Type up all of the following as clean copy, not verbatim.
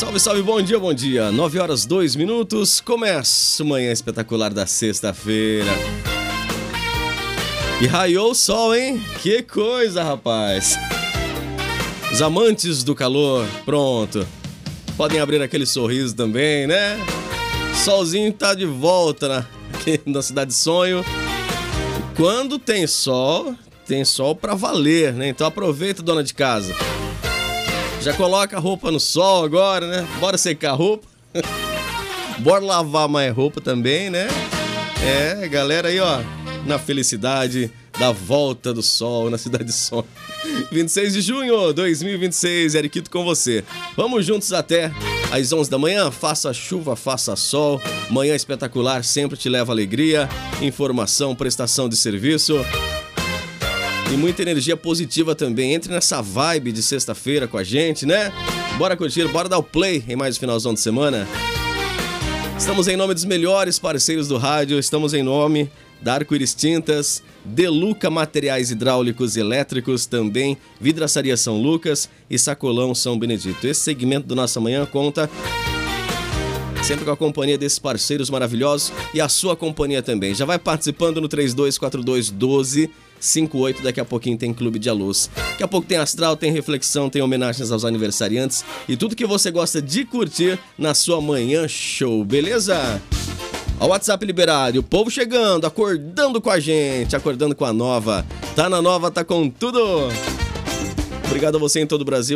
Salve, salve, bom dia, bom dia. 9 horas 2 minutos, começa o Manhã Espetacular da sexta-feira. E raiou o sol, hein? Que coisa, rapaz. Os amantes do calor, pronto. Podem abrir aquele sorriso também, né? Solzinho tá de volta aqui na Cidade Sonho. Quando tem sol pra valer, né? Então aproveita, dona de casa. Já coloca a roupa no sol agora, né? Bora secar a roupa. Bora lavar mais roupa também, né? É, galera aí, ó, na felicidade da volta do sol na Cidade de Sonho. 26 de junho 2026, Eriquito com você. Vamos juntos até às 11 da manhã. Faça chuva, faça sol. Manhã Espetacular sempre te leva alegria, informação, prestação de serviço e muita energia positiva também. Entre nessa vibe de sexta-feira com a gente, né? Bora curtir, bora dar o play em mais um finalzão de semana. Estamos em nome dos melhores parceiros do rádio. Estamos em nome da Arco-Íris Tintas, Deluca Materiais Hidráulicos e Elétricos, também Vidraçaria São Lucas e Sacolão São Benedito. Esse segmento do Nossa Manhã conta sempre com a companhia desses parceiros maravilhosos e a sua companhia também. Já vai participando no 3242-1258. Daqui a pouquinho tem Clube de Alôs. Daqui a pouco tem Astral, tem Reflexão, tem homenagens aos aniversariantes e tudo que você gosta de curtir na sua manhã show, beleza? O WhatsApp liberado, o povo chegando, acordando com a gente, acordando com a Nova. Tá na Nova, tá com tudo. Obrigado a você em todo o Brasil,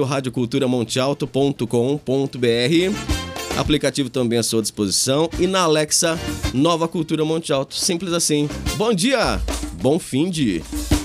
radioculturamontealto.com.br. Aplicativo também à sua disposição. E na Alexa, Nova Cultura Monte Alto. Simples assim. Bom dia, bom fim de...